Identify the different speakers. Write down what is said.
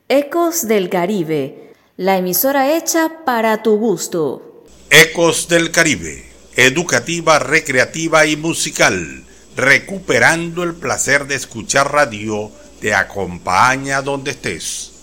Speaker 1: Ecos del Caribe, la emisora hecha para tu gusto.
Speaker 2: Ecos del Caribe, educativa, recreativa y musical, recuperando el placer de escuchar radio, te acompaña donde estés.